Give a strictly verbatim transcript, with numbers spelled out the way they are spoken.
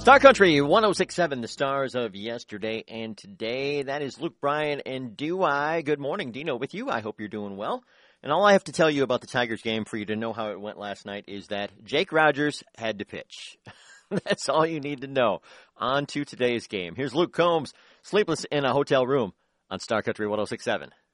Star Country one oh six point seven, the stars of yesterday and today. That is Luke Bryan and Do I. Good morning, Dino, with you. I hope you're doing well. And all I have to tell you about the Tigers game for you to know how it went last night is that Jake Rogers had to pitch. That's all you need to know. On to today's game. Here's Luke Combs, sleepless in a hotel room on Star Country one oh six point seven.